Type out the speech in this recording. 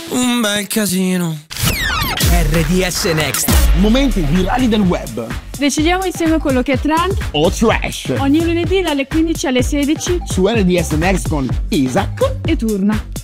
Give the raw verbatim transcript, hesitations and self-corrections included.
un bel casino. R D S Next. Momenti virali del web. Decidiamo insieme quello che è trend o trash. Ogni lunedì dalle quindici alle sedici su R D S Next con Isaac e Turna.